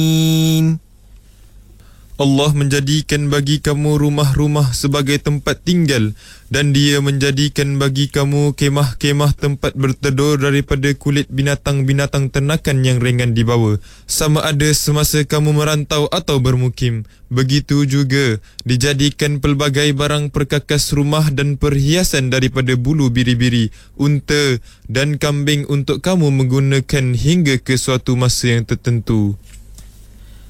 Allah menjadikan bagi kamu rumah-rumah sebagai tempat tinggal dan Dia menjadikan bagi kamu kemah-kemah tempat bertedur daripada kulit binatang-binatang ternakan yang ringan dibawa, sama ada semasa kamu merantau atau bermukim. Begitu juga dijadikan pelbagai barang perkakas rumah dan perhiasan daripada bulu biri-biri, unta dan kambing untuk kamu menggunakan hingga ke suatu masa yang tertentu.